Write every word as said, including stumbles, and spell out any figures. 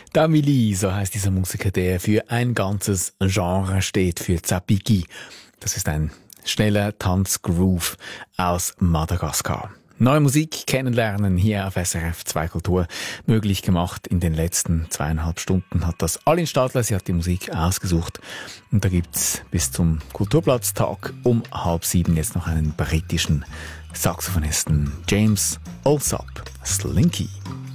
Damili, so heißt dieser Musiker, der für ein ganzes Genre steht, für Zapiki. Das ist ein schneller Tanzgroove aus Madagaskar. Neue Musik kennenlernen hier auf S R F zwei Kultur. Möglich gemacht in den letzten zweieinhalb Stunden hat das Alin Stadler. Sie hat die Musik ausgesucht. Und da gibt's bis zum Kulturplatztag um halb sieben jetzt noch einen britischen Saxophonisten, James Allsop, Slinky.